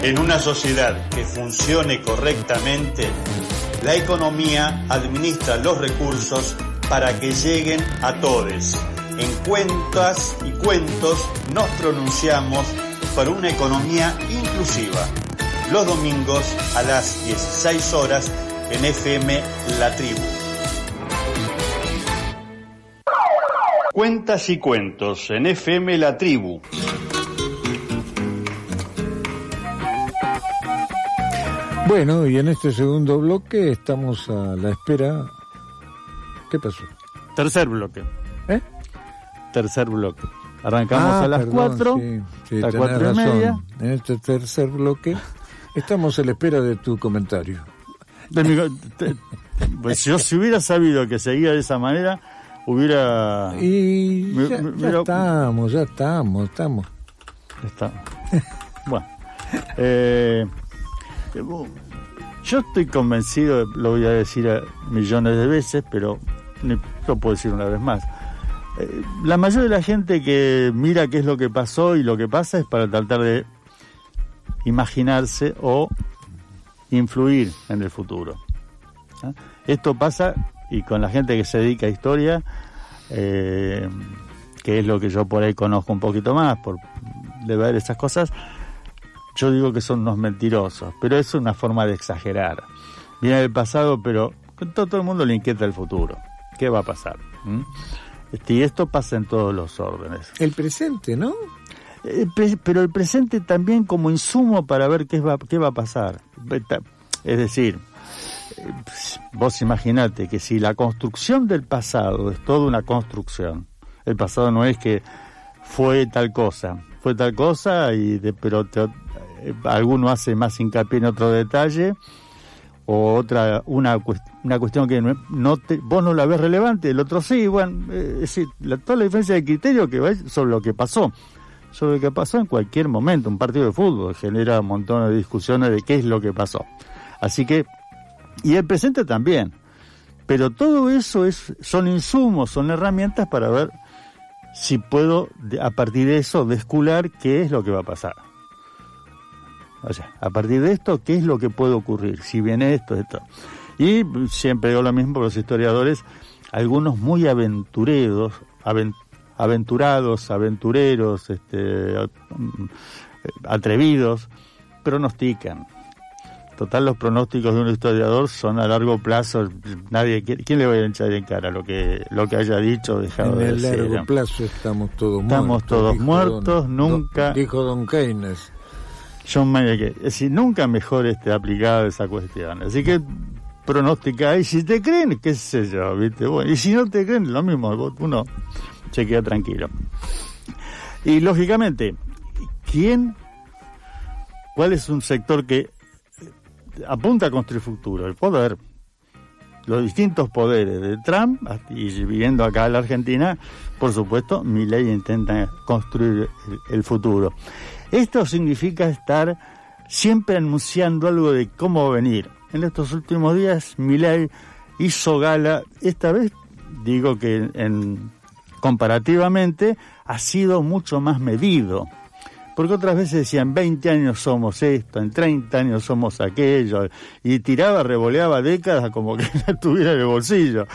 En una sociedad que funcione correctamente, la economía administra los recursos para que lleguen a todos. En Cuentas y Cuentos nos pronunciamos por una economía inclusiva. Los domingos a las 16 horas en FM La Tribu. Cuentas y Cuentos en FM La Tribu. Bueno, y en este segundo bloque estamos a la espera. ¿Qué pasó? Tercer bloque. Tercer bloque. Arrancamos a las 4, sí, a las 4:30. En este tercer bloque estamos a la espera de tu comentario. Pues yo, si hubiera sabido que seguía de esa manera, hubiera... Y ya estamos. Bueno. Yo estoy convencido, lo voy a decir millones de veces, pero lo puedo decir una vez más. La mayoría de la gente que mira qué es lo que pasó y lo que pasa es para tratar de imaginarse o influir en el futuro. Esto pasa, y con la gente que se dedica a historia, que es lo que yo por ahí conozco un poquito más, de ver esas cosas, yo digo que son unos mentirosos, pero es una forma de exagerar. Viene del pasado, pero todo el mundo le inquieta el futuro. ¿Qué va a pasar? Y esto pasa en todos los órdenes. El presente, ¿no? Pero el presente también como insumo para ver qué va a pasar. Es decir, vos imaginate que si la construcción del pasado es toda una construcción, el pasado no es que fue tal cosa, pero alguno hace más hincapié en otro detalle, o una cuestión que vos no la ves relevante, el otro sí. Bueno, es decir, toda la diferencia de criterio que va sobre lo que pasó en cualquier momento. Un partido de fútbol genera un montón de discusiones de qué es lo que pasó, así que, y el presente también, pero todo eso son insumos, son herramientas para ver si puedo a partir de eso descular qué es lo que va a pasar. O sea, a partir de esto, ¿qué es lo que puede ocurrir? Si viene esto. Y siempre digo lo mismo por los historiadores, algunos muy aventureros, atrevidos, pronostican. Total, los pronósticos de un historiador son a largo plazo. ¿Quién le va a echar en cara lo que haya dicho o dejado de decir? En el largo plazo estamos todos muertos. Nunca... Dijo Don Keynes. John Mayer, es decir, nunca mejor aplicada esa cuestión. Así que pronostica, y si te creen, qué sé yo, ¿viste? Bueno, y si no te creen, lo mismo, uno se queda tranquilo. Y lógicamente, ¿cuál es un sector que apunta a construir futuro? El poder. Los distintos poderes de Trump, y viviendo acá en la Argentina, por supuesto, Milei intenta construir el futuro. Esto significa estar siempre anunciando algo de cómo va a venir. En estos últimos días, Milei hizo gala, esta vez digo que comparativamente ha sido mucho más medido. Porque otras veces decían, 20 años somos esto, en 30 años somos aquello, y revoleaba décadas como que la tuviera en el bolsillo.